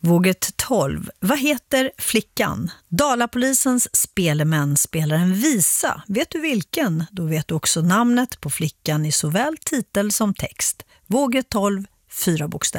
Våget 12. Vad heter flickan? Dalapolisens spelemän spelar en visa. Vet du vilken? Då vet du också namnet på flickan i såväl titel som text. Våget 12, 4 bokstäver.